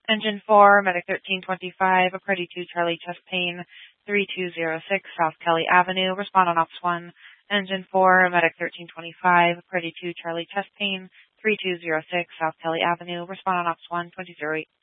Engine 4, Medic 1325, a Party 2 Charlie chest pain, 3206 South Kelly Avenue, respond on Ops 1. Engine 4, Medic 1325, Party 2 Charlie chest pain, 3206 South Kelly Avenue, respond on Ops 1, 2008.